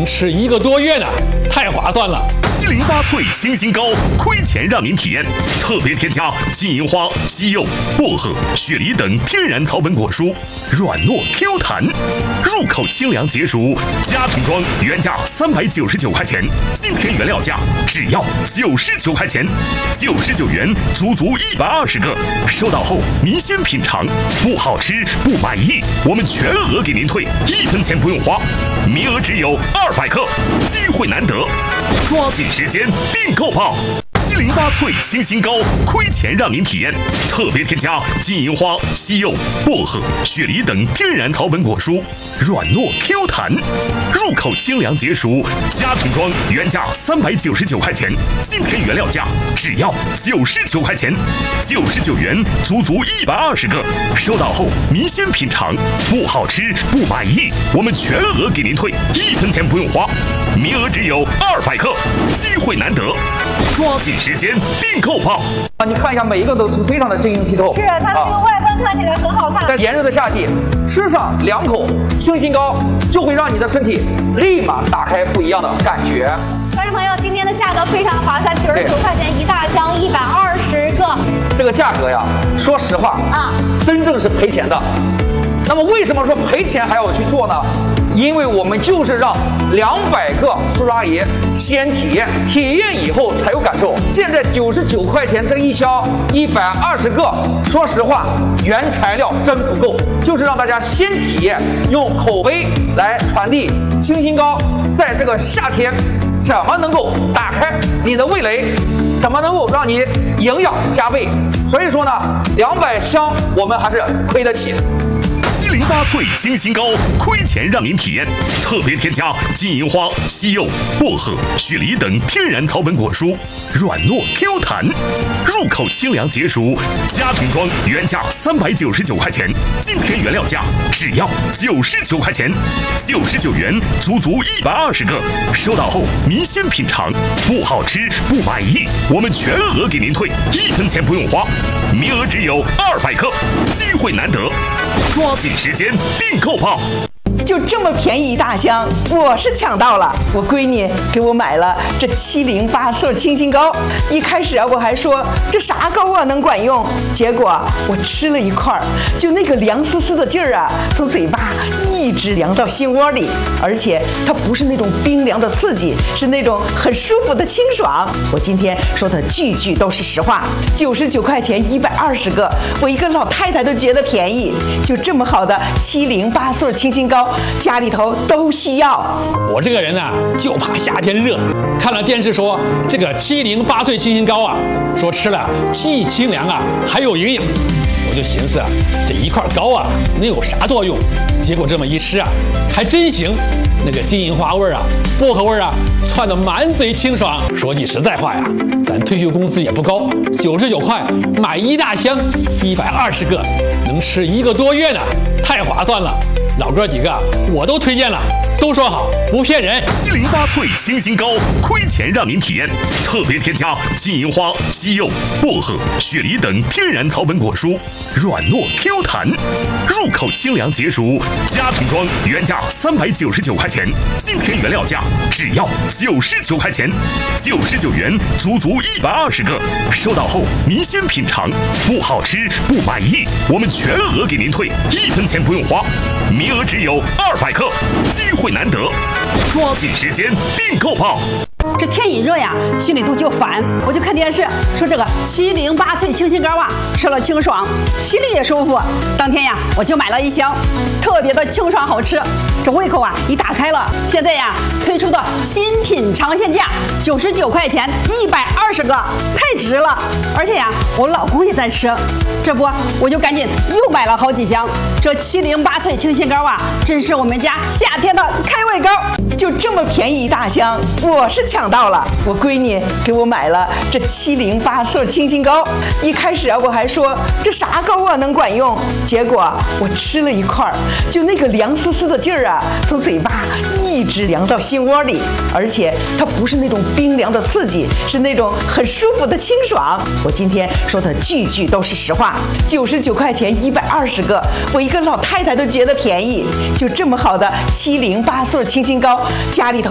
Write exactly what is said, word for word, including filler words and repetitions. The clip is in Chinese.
能吃一个多月呢，太划算了。 七零八脆清新膏，亏钱让您体验。特别添加金银花、西柚、薄荷、雪梨等天然草本果蔬，软糯 Q 弹，入口清凉解暑。家庭装原价三百九十九块钱，今天原料价只要九十九块钱，九十九元足足一百二十个。收到后您先品尝，不好吃不满意，我们全额给您退，一分钱不用花。名额只有二百克，机会难得，抓紧时间订购吧！七零八脆清新膏，亏钱让您体验。特别添加金银花、西柚、薄荷、雪梨等天然草本果蔬，软糯 Q 弹，入口清凉解暑。家庭装原价三百九十九块钱，今天原料价只要九十九块钱，九十九元足足一百二十个。收到后您先品尝，不好吃不满意，我们全额给您退，一分钱不用花。名额只有二百克，机会难得，抓紧时间订购吧！ 啊，你看一下，每一个都是非常的晶莹剔透。 是它的这个外观看起来很好看。 在炎热的夏季，吃上两口清新膏，就会让你的身体立马打开不一样的感觉。 观众朋友，今天的价格非常划算，九十九块钱一大箱，一百二十个。这个价格呀，说实话啊，真正是赔钱的。那么为什么说赔钱还要去做呢？因为我们就是让两百个叔叔阿姨先体验，体验以后才有感受。现在九十九块钱这一箱，一百二十个，说实话，原材料真不够，就是让大家先体验，用口碑来传递清新膏在这个夏天怎么能够打开你的味蕾，怎么能够让你营养加倍。所以说呢，两百箱我们还是亏得起。 七零八脆清新膏，亏钱让您体验。特别添加金银花、西柚、薄荷、雪梨等天然草本果蔬，软糯 Q 弹，入口清凉解暑。家庭装原价三百九十九块钱，今天原料价只要九十九块钱，九十九元足足一百二十个。收到后您先品尝，不好吃不满意，我们全额给您退，一分钱不用花。名额只有二百克，机会难得，抓紧时间订购吧！ 就这么便宜一大箱，我是抢到了。我闺女给我买了这七零八色清新膏，一开始啊我还说这啥膏啊能管用，结果我吃了一块，就那个凉丝丝的劲儿啊，从嘴巴一直凉到心窝里，而且它不是那种冰凉的刺激，是那种很舒服的清爽。我今天说的句句都是实话，九十九块钱一百二十个，我一个老太太都觉得便宜。就这么好的七零八色清新膏，家里头都需要。 我这个人啊，就怕夏天热。看了电视说这个七零八脆清新膏啊，说吃了既清凉啊，还有营养。我就寻思啊，这一块膏啊，能有啥作用？结果这么一吃啊，还真行。那个金银花味啊，薄荷味啊，窜得满嘴清爽。说句实在话呀，咱退休工资也不高，九十九块买一大箱，一百二十个，能吃一个多月呢，太划算了。老哥几个我都推荐了，都说好，不骗人。 七零八脆清新膏，亏钱让您体验。特别添加金银花、西柚、薄荷、雪梨等天然草本果蔬，软糯 Q 弹，入口清凉解暑。家庭装原价三百九十九块钱，今天原料价只要九十九块钱，九十九元足足一百二十个。收到后您先品尝，不好吃不满意，我们全额给您退，一分钱不用花。名额只有二百克，机会难得，抓紧时间订购吧！ 这天一热呀，心里头就烦，我就看电视说这个七零八脆清新膏啊，吃了清爽，心里也舒服。当天呀，我就买了一箱，特别的清爽好吃，这胃口啊一打开了。现在呀，推出的新品尝鲜价九十九块钱，一百二十个，太值了。而且呀，我老公也在吃，这不我就赶紧又买了好几箱。这七零八脆清新膏啊，真是我们家夏天的开胃膏。 就这么便宜一大箱，我是抢到了。我闺女给我买了这七零八色清新膏，一开始啊我还说这啥膏啊能管用，结果我吃了一块，就那个凉丝丝的劲儿啊，从嘴巴一直凉到心窝里，而且它不是那种冰凉的刺激，是那种很舒服的清爽。我今天说的句句都是实话，九十九块钱一百二十个，我一个老太太都觉得便宜。就这么好的七零八色清新膏，家里头